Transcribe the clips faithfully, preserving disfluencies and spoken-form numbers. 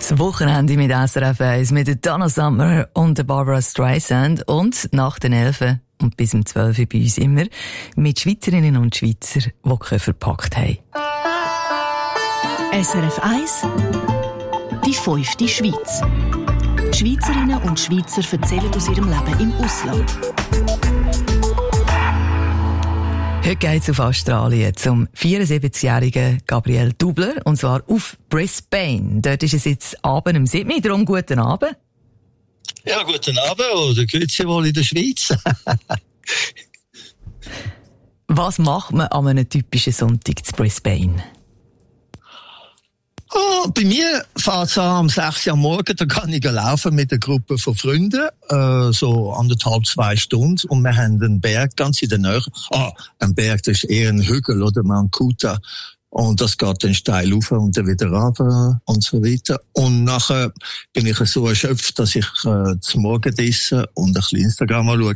Das Wochenende mit S R F eins, mit der Donna Summer und der Barbara Streisand und nach den Elfen und bis um zwölf Uhr bei uns immer mit Schweizerinnen und Schweizer, die Koffer verpackt haben. S R F eins, die fünfte Schweiz. Schweizerinnen und Schweizer erzählen aus ihrem Leben im Ausland. Heute geht's auf Australien zum vierundsiebzigjährigen Gabriel Dubler, und zwar auf Brisbane. Dort ist es jetzt Abend um sieben Uhr, darum guten Abend. Ja, guten Abend, oder grüezi wohl in der Schweiz. Was macht man an einem typischen Sonntag zu Brisbane? Oh, bei mir fährt es am sechs Uhr am Morgen, da kann ich laufen mit einer Gruppe von Freunden, äh, so anderthalb, zwei Stunden, und wir haben einen Berg ganz in der Nähe. Ah, ein Berg, das ist eher ein Hügel, oder Mount Kuta. Und das geht dann steil rauf und dann wieder runter und so weiter. Und nachher bin ich so erschöpft, dass ich äh, zum Morgenessen und ein bisschen Instagram anschaue.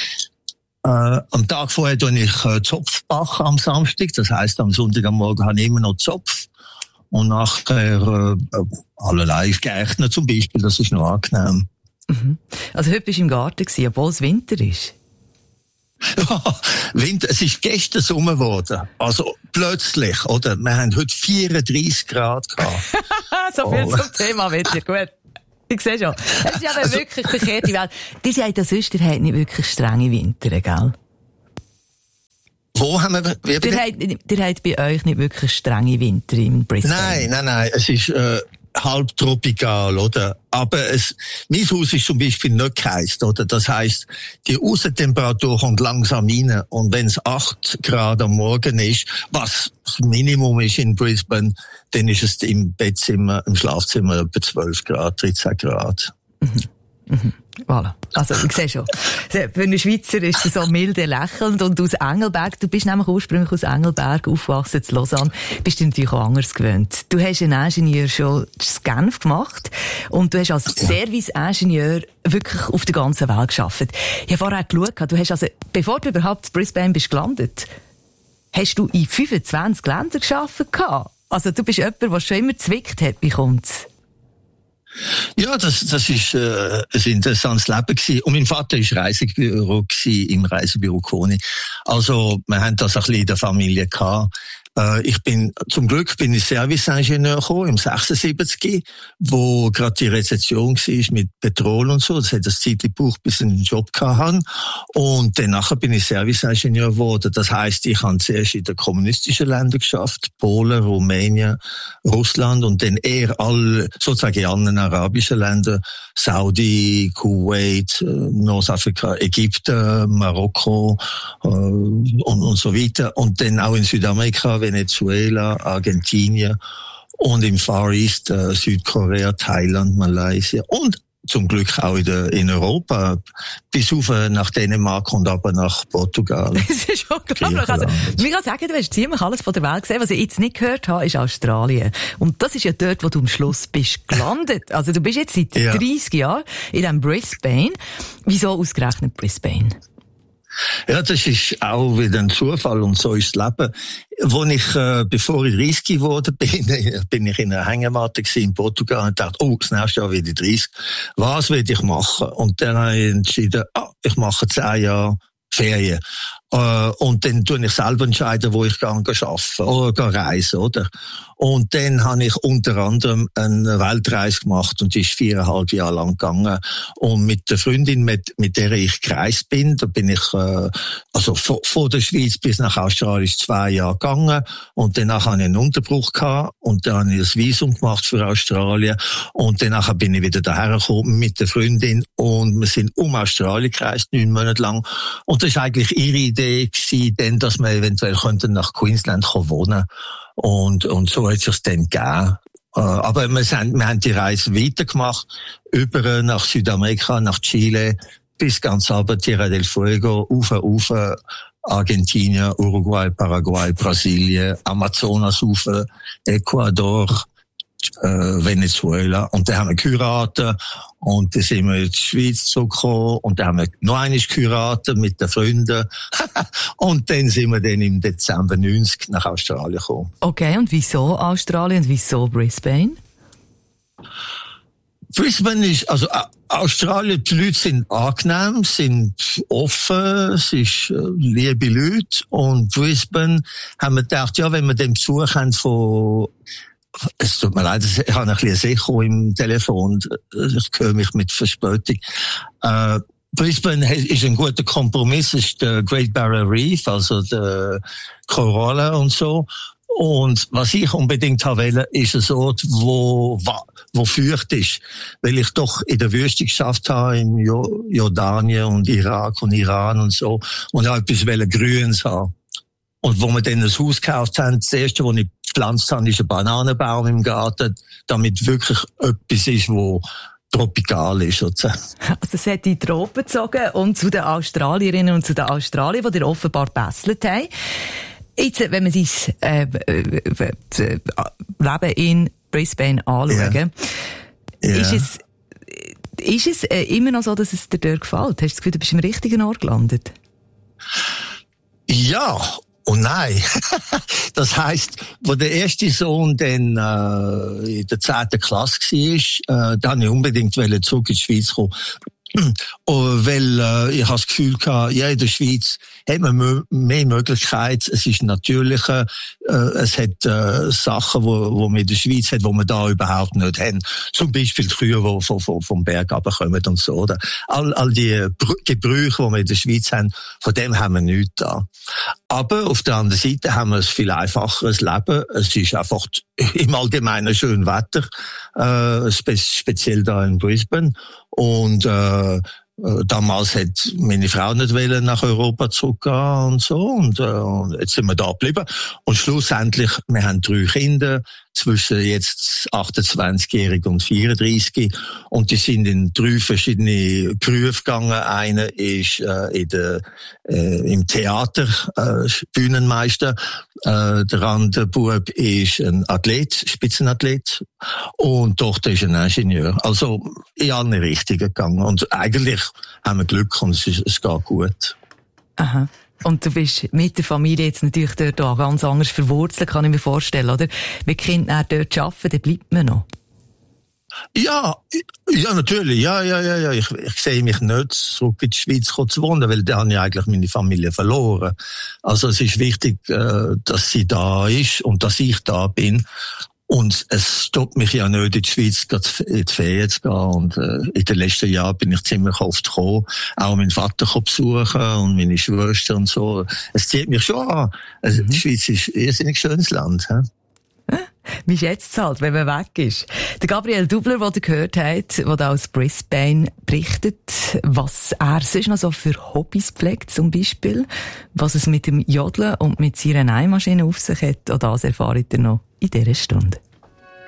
Äh, am Tag vorher tue ich äh, Zopf backen am Samstag, das heisst, am Sonntag am Morgen habe ich immer noch Zopf. Und nachher äh, alle live geeignet zum Beispiel, das ist noch angenehm. Mhm. Also heute bist du im Garten gewesen, obwohl es Winter ist. Ja, Winter, es ist gestern Sommer geworden. Also plötzlich, oder? Wir haben heute vierunddreissig Grad gehabt. So viel oh. zum Thema Wetter, gut. Ich sehe schon. Es ist ja also, wirklich verkehrte Welt. Die sagt ja sonst, ihr habt nicht wirklich strenge Winter, gell? Wo haben wir... Wie ihr, habt, ihr habt bei euch nicht wirklich strenge Winter im Brisbane? Nein, nein, nein. Es ist äh, halb tropikal, oder? Aber es, mein Haus ist zum Beispiel nicht geheizt, oder? Das heisst, die Aussentemperatur kommt langsam rein. Und wenn es acht Grad am Morgen ist, was das Minimum ist in Brisbane, dann ist es im Bettzimmer, im Schlafzimmer etwa zwölf Grad, dreizehn Grad. Mhm. Mhm. Voilà. Also, ich sehe schon. Für einen Schweizer ist das so milde lächelnd, und aus Engelberg, du bist nämlich ursprünglich aus Engelberg aufgewachsen, zu Lausanne, bist du natürlich auch anders gewöhnt. Du hast einen Ingenieur schon in Genf gemacht und du hast als Service-Ingenieur wirklich auf der ganzen Welt gearbeitet. Ich habe vorher geschaut, du hast also, bevor du überhaupt in Brisbane bist gelandet, hast du in fünfundzwanzig Ländern gearbeitet. Also, du bist jemand, der schon immer zwickt hat, bekommt. Ja, das, das ist äh, ein interessantes Leben gewesen. Und mein Vater war Reisebüro gewesen, im Reisebüro Koni. Also, wir haben das ein bisschen in der Familie gehabt. Äh, ich bin, zum Glück bin ich Serviceingenieur gekommen, im sechsundsiebzig, wo gerade die Rezession war mit Petrol und so. Das hat das Zeit gebraucht, bis ich einen Job hatte. Und danach bin ich Serviceingenieur geworden. Das heisst, ich habe zuerst in den kommunistischen Ländern geschafft, Polen, Rumänien, Russland, und dann eher alle, sozusagen in anderen arabischen Ländern, Saudi, Kuwait, Nordafrika, Ägypten, Marokko äh, und, und so weiter. Und dann auch in Südamerika, Venezuela, Argentinien und im Far East, äh, Südkorea, Thailand, Malaysia und zum Glück auch in, der, in Europa, bis auf nach Dänemark und aber nach Portugal. Das ist unglaublich. Also, ich kann sagen, du hast ziemlich alles von der Welt gesehen. Was ich jetzt nicht gehört habe, ist Australien. Und das ist ja dort, wo du am Schluss bist gelandet. Also du bist jetzt seit ja. dreißig Jahren in diesem Brisbane. Wieso ausgerechnet Brisbane? Ja, das ist auch wieder ein Zufall, und so ist das Leben. Wo ich, äh, bevor ich dreißig geworden bin, bin ich in einer Hängematte in Portugal und dachte, oh, das nächste Jahr werde ich dreißig. Was will ich machen? Und dann habe ich entschieden, ah, ich mache zehn Jahre Ferien. Äh, und dann tue ich selber entscheiden, wo ich arbeiten oder reisen, oder? Und dann habe ich unter anderem eine Weltreise gemacht, und die ist viereinhalb Jahre lang gegangen. Und mit der Freundin, mit, mit der ich gereist bin, da bin ich, äh, also von, von der Schweiz bis nach Australien zwei Jahre gegangen. Und danach habe ich einen Unterbruch gehabt, und dann habe ich das Visum gemacht für Australien. Und danach bin ich wieder daher gekommen mit der Freundin, und wir sind um Australien gereist, neun Monate lang. Und das war eigentlich ihre Idee gewesen, denn, dass wir eventuell könnten nach Queensland wohnen. Und, und so hat es sich dann gegeben. Aber wir, sind, wir haben die Reise weitergemacht, über nach Südamerika, nach Chile, bis ganz runter, Tierra del Fuego, rauf, rauf, Argentinien, Uruguay, Paraguay, Brasilien, Amazonas rauf, Ecuador, äh, Venezuela. Und dann haben wir geheiratet, und dann sind wir in die Schweiz zurückgekommen, und dann haben wir noch einmal geheiratet mit den Freunden. Und dann sind wir dann im Dezember neunzig nach Australien gekommen. Okay, und wieso Australien und wieso Brisbane? Brisbane ist, also Australien, die Leute sind angenehm, sind offen, es ist äh, liebe Leute. Und Brisbane haben wir gedacht, ja, wenn wir den Besuch haben von, es tut mir leid, ich habe ein bisschen Echo im Telefon, ich höre mich mit Verspätung. Äh, Brisbane ist ein guter Kompromiss, es ist der Great Barrier Reef, also der Korallen und so. Und was ich unbedingt haben will, ist ein Ort, wo, wo feucht ist. Weil ich doch in der Wüste geschafft habe, in Jordanien und Irak und Iran und so. Und auch etwas Grünes haben. Und wo wir dann ein Haus gekauft haben, das erste, was ich gepflanzt habe, ist ein Bananenbaum im Garten, damit wirklich etwas ist, wo tropikal ist, sozusagen. Also es hat die Tropen gezogen und zu den Australierinnen und zu den Australiern, die dir offenbar gebesselt haben. Jetzt, wenn wir sein äh, äh, Leben in Brisbane anschauen, yeah. Yeah. ist es, ist es äh, immer noch so, dass es dir dort gefällt? Hast du das Gefühl, du bist im richtigen Ort gelandet? Ja und nein. Das heisst, wo der erste Sohn dann äh, in der zehnten Klasse war, äh, da wollte ich unbedingt zurück in die Schweiz kommen. Weil äh, ich habe das Gefühl gehabt, ja, in der Schweiz hat man mehr Möglichkeiten, es ist natürlicher, äh, es hat äh, Sachen, wo, wo man in der Schweiz hat, wo man da überhaupt nicht haben. Zum Beispiel die Kühe, die vom, vom, vom Berg runterkommen und so. Oder? All, all die Gebrüche, die wir in der Schweiz haben, von dem haben wir nichts da. Aber auf der anderen Seite haben wir ein viel einfacheres Leben. Es ist einfach im Allgemeinen schön Wetter, äh, spe- speziell da in Brisbane. Und äh, damals hat meine Frau nicht wollen nach Europa zurückgehen und so. Und, äh, und jetzt sind wir da geblieben. Und schlussendlich, wir haben drei Kinder, zwischen jetzt achtundzwanzigjährig und vierunddreißig. Und die sind in drei verschiedene Berufe gegangen. Einer ist äh, in der, äh, im Theater äh, Bühnenmeister. Äh, der andere Bub ist ein Athlet, Spitzenathlet. Und die Tochter ist ein Ingenieur. Also in alle Richtungen gegangen. Und eigentlich haben wir Glück und es, ist, es geht gut. Aha. Und du bist mit der Familie jetzt natürlich dort auch ganz anders verwurzelt, kann ich mir vorstellen, oder? Wenn Kinder dort arbeiten, dann bleibt man noch. Ja, ja, natürlich, ja, ja, ja, ja. Ich, ich sehe mich nicht zurück in die Schweiz zu wohnen, weil da habe ich eigentlich meine Familie verloren. Also es ist wichtig, dass sie da ist und dass ich da bin. Und es stoppt mich ja nicht, in die Schweiz in die Ferien zu gehen. Und äh, in den letzten Jahren bin ich ziemlich oft gekommen, auch meinen Vater besuchen und meine Schwester und so. Es zieht mich schon an. Also, die Schweiz ist ein irrsinnig schönes Land. He? Wie schätzt es halt, wenn man weg ist? Der Gabriel Dubler, den ihr gehört habt, der aus Brisbane berichtet, was er sonst noch so für Hobbys pflegt, zum Beispiel, was es mit dem Jodeln und mit seiner Nähmaschine auf sich hat, auch das erfahrt ihr noch in dieser Stunde.